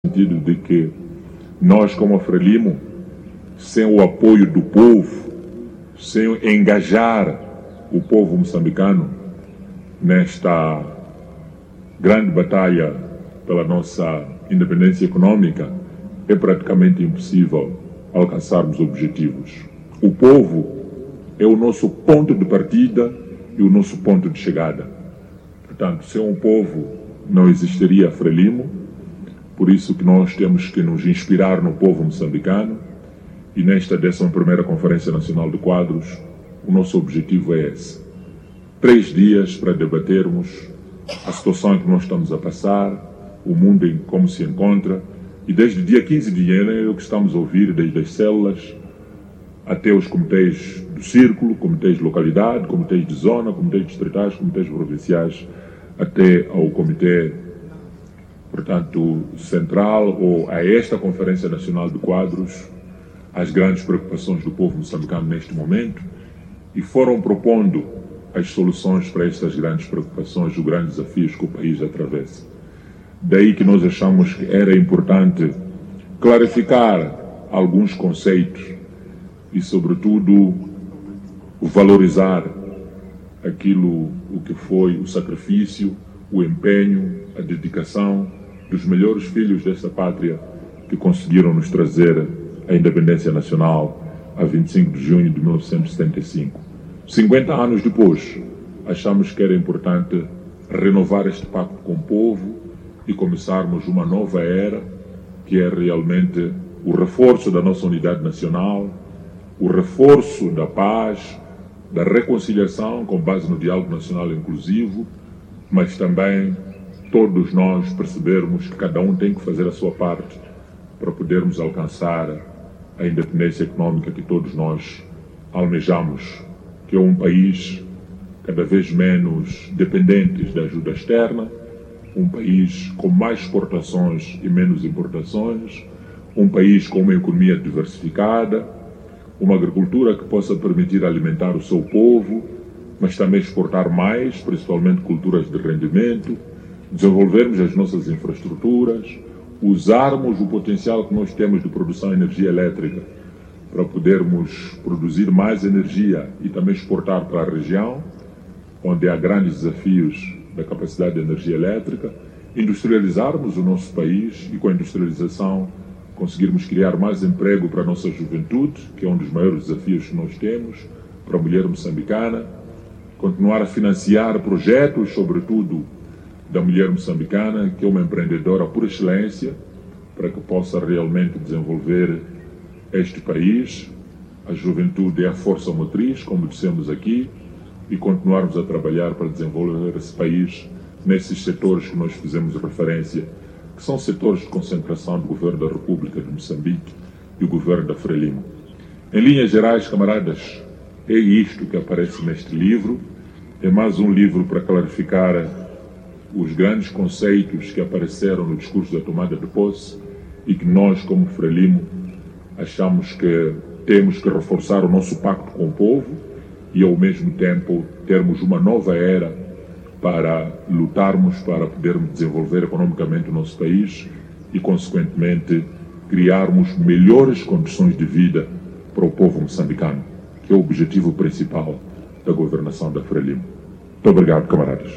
sentido de que nós, como a Frelimo, sem o apoio do povo, sem engajar o povo moçambicano nesta grande batalha pela nossa independência econômica, é praticamente impossível alcançarmos objetivos. O povo é o nosso ponto de partida e o nosso ponto de chegada. Portanto, sem o povo não existiria a Frelimo, por isso que nós temos que nos inspirar no povo moçambicano, e nesta 11ª Conferência Nacional de Quadros, o nosso objetivo é esse. 3 dias para debatermos a situação em que nós estamos a passar, o mundo em como se encontra, e desde o dia 15 de janeiro que estamos a ouvir, desde as células até os comitês do círculo, comitês de localidade, comitês de zona, comitês distritais, comitês provinciais, até ao comitê, portanto, central, ou a esta Conferência Nacional de Quadros, as grandes preocupações do povo moçambicano neste momento, e foram propondo as soluções para estas grandes preocupações, os grandes desafios que o país atravessa. Daí que nós achamos que era importante clarificar alguns conceitos e, sobretudo, valorizar aquilo o que foi o sacrifício, o empenho, a dedicação dos melhores filhos desta pátria que conseguiram nos trazer a independência nacional a 25 de junho de 1975. 50 anos depois, achamos que era importante renovar este pacto com o povo e começarmos uma nova era, que é realmente o reforço da nossa unidade nacional, o reforço da paz, da reconciliação com base no diálogo nacional inclusivo, mas também todos nós percebermos que cada um tem que fazer a sua parte para podermos alcançar a independência econômica que todos nós almejamos, que é um país cada vez menos dependente da ajuda externa, um país com mais exportações e menos importações, um país com uma economia diversificada, uma agricultura que possa permitir alimentar o seu povo, mas também exportar mais, principalmente culturas de rendimento, desenvolvermos as nossas infraestruturas, usarmos o potencial que nós temos de produção de energia elétrica para podermos produzir mais energia e também exportar para a região, onde há grandes desafios da capacidade de energia elétrica, industrializarmos o nosso país e, com a industrialização, conseguirmos criar mais emprego para a nossa juventude, que é um dos maiores desafios que nós temos, para a mulher moçambicana, continuar a financiar projetos, sobretudo da mulher moçambicana, que é uma empreendedora por excelência, para que possa realmente desenvolver este país. A juventude é a força motriz, como dissemos aqui, e continuarmos a trabalhar para desenvolver esse país nesses setores que nós fizemos referência, que são setores de concentração do Governo da República de Moçambique e o Governo da Frelimo. Em linhas gerais, camaradas, é isto que aparece neste livro. É mais um livro para clarificar os grandes conceitos que apareceram no discurso da tomada de posse e que nós, como Frelimo, achamos que temos que reforçar o nosso pacto com o povo e, ao mesmo tempo, termos uma nova era para lutarmos para podermos desenvolver economicamente o nosso país e, consequentemente, criarmos melhores condições de vida para o povo moçambicano, que é o objetivo principal da governação da Frelimo. Muito obrigado, camaradas.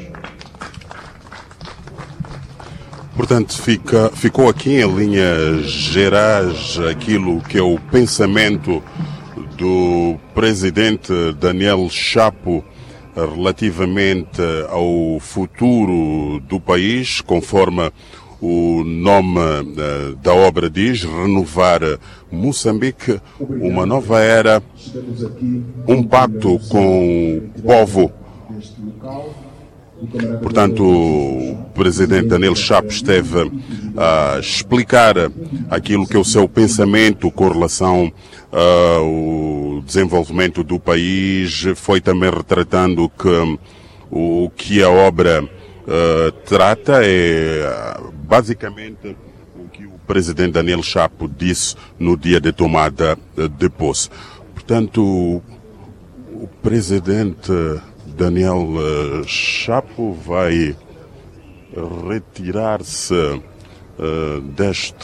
Portanto, ficou aqui em linhas gerais aquilo que é o pensamento do presidente Daniel Chapo relativamente ao futuro do país, conforme o nome da obra diz, Renovar Moçambique, uma nova era, um pacto com o povo. Portanto, o presidente Daniel Chapo esteve a explicar aquilo que é o seu pensamento com relação ao desenvolvimento do país, foi também retratando que o que a obra trata é basicamente o que o presidente Daniel Chapo disse no dia de tomada de posse. Portanto, o presidente Daniel Chapo vai retirar-se deste